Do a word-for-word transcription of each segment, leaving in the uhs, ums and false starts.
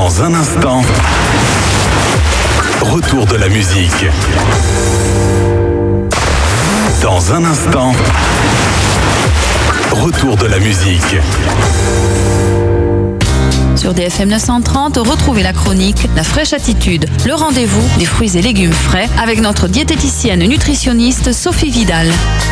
Dans un instant, retour de la musique. Dans un instant, retour de la musique. Sur D F M neuf cent trente, retrouvez la chronique La Fraîche Attitude, le rendez-vous des fruits et légumes frais avec notre diététicienne nutritionniste Sophie Vidal.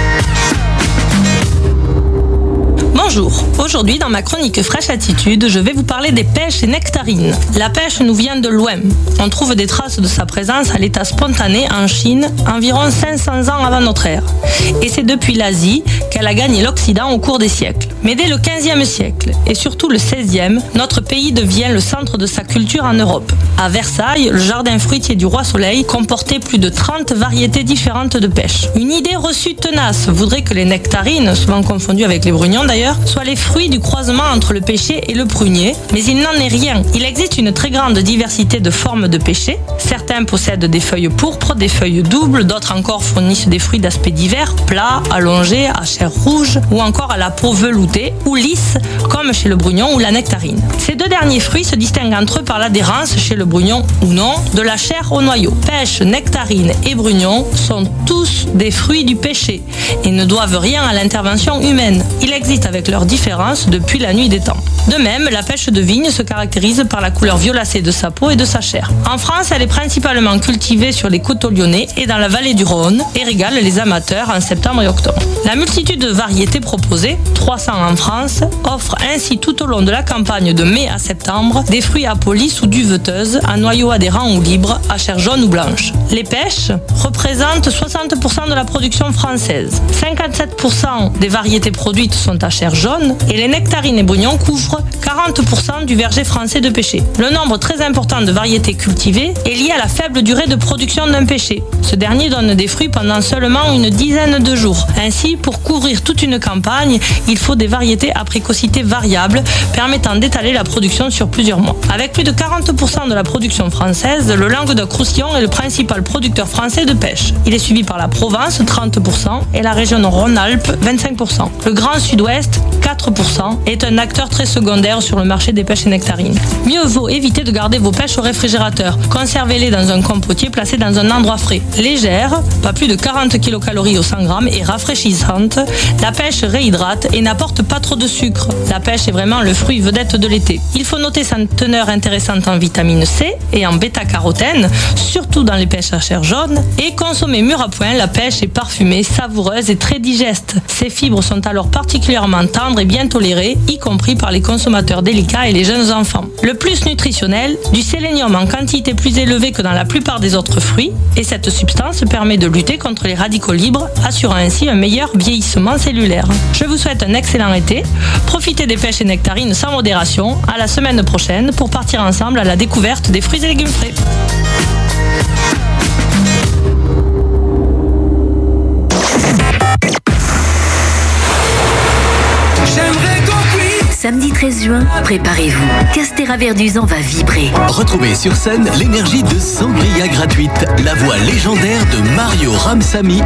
Bonjour, aujourd'hui dans ma chronique Fraîche Attitude, je vais vous parler des pêches et nectarines. La pêche nous vient de l'O M. On trouve des traces de sa présence à l'état spontané en Chine environ cinq cents ans avant notre ère. Et c'est depuis l'Asie qu'elle a gagné l'Occident au cours des siècles. Mais dès le quinzième siècle et surtout le seizième, notre pays devient le centre de sa culture en Europe. À Versailles, le jardin fruitier du Roi Soleil comportait plus de trente variétés différentes de pêche. Une idée reçue tenace voudrait que les nectarines, souvent confondues avec les brugnons d'ailleurs, soient les fruits du croisement entre le pêcher et le prunier, mais il n'en est rien. Il existe une très grande diversité de formes de pêcher. Certains possèdent des feuilles pourpres, des feuilles doubles, d'autres encore fournissent des fruits d'aspect divers, plats, allongés, à chair rouge ou encore à la peau veloutée ou lisse, comme chez le brugnon ou la nectarine. Ces deux derniers fruits se distinguent entre eux par l'adhérence chez le brugnon ou non de la chair au noyau. Pêche, nectarine et brugnon sont tous des fruits du pêcher et ne doivent rien à l'intervention humaine. Il existe avec leurs différences depuis la nuit des temps. De même, la pêche de vigne se caractérise par la couleur violacée de sa peau et de sa chair. En France, elle est principalement cultivée sur les coteaux lyonnais et dans la vallée du Rhône et régale les amateurs en septembre et octobre. La multitude de variétés proposées, trois cents en France, offre ainsi tout au long de la campagne de mai à septembre des fruits à peau lisse ou duveteuses, à noyau adhérent ou libre, à chair jaune ou blanche. Les pêches représentent soixante pour cent de la production française. cinquante-sept pour cent des variétés produites sont à chair jaune et les nectarines et brugnons couvrent quarante pour cent du verger français de pêcher. Le nombre très important de variétés cultivées est lié à la faible durée de production d'un pêcher. Ce dernier donne des fruits pendant seulement une dizaine de jours. Ainsi, pour couvrir toute une campagne, il faut des variétés à précocité variable permettant d'étaler la production sur plusieurs mois. Avec plus de quarante pour cent de la production française, le Languedoc-Roussillon est le principal producteur français de pêche. Il est suivi par la Provence, trente pour cent, et la région Rhône-Alpes, vingt-cinq pour cent. Le Grand Sud-Ouest, quatre pour cent, est un acteur très secondaire sur le marché des pêches et nectarines. Mieux vaut éviter de garder vos pêches au réfrigérateur. Conservez-les dans un compotier placé dans un endroit frais. Légère, pas plus de quarante kilocalories au cent grammes et rafraîchissante, la pêche réhydrate et n'apporte pas trop de sucre. La pêche est vraiment le fruit vedette de l'été. Il faut noter sa teneur intéressante en vitamine C et en bêta-carotène, surtout dans les pêches à chair jaune, et consommer mûr à point, la pêche est parfumée, savoureuse et très digeste. Ses fibres sont alors particulièrement tendres et bien tolérées, y compris par les consommateurs délicats et les jeunes enfants. Le plus nutritionnel, du sélénium en quantité plus élevée que dans la plupart des autres fruits, et cette substance permet de lutter contre les radicaux libres, assurant ainsi un meilleur vieillissement cellulaire. Je vous souhaite un excellent été, profitez des pêches et nectarines sans modération, à la semaine prochaine pour partir ensemble à la découverte des fruits et légumes frais. Samedi treize juin, préparez-vous. Castéra Verduzan va vibrer. Retrouvez sur scène l'énergie de Sangria gratuite, la voix légendaire de Mario Ramsamy